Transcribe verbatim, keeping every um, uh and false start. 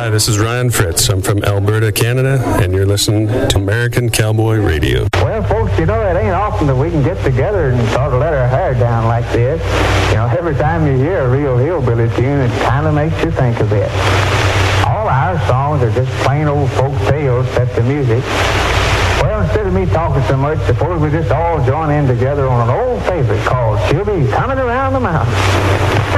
Hi, this is Ryan Fritz. I'm from Alberta, Canada, and you're listening to American Cowboy Radio. Well, folks, you know, it ain't often that we can get together and sort of let our hair down like this. You know, every time you hear a real hillbilly tune, it kind of makes you think of it. All our songs are just plain old folk tales set to music. Well, instead of me talking so much, suppose we just all join in together on an old favorite called She'll Be Coming Around the Mountain.